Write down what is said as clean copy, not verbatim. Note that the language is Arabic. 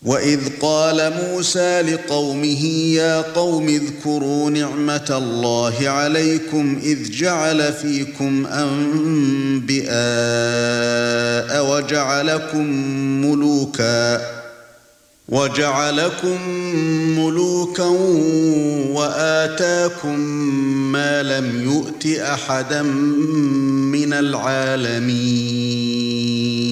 وَإِذْ قَالَ مُوسَى لِقَوْمِهِ يَا قَوْمِ اذْكُرُوا نِعْمَةَ اللَّهِ عَلَيْكُمْ إِذْ جَعَلَ فِيكُمْ أَنْبِيَاءَ وَجَعَلَكُمْ مُلُوكًا وَآتَاكُمْ مَا لَمْ يُؤْتِ أَحَدًا مِنَ الْعَالَمِينَ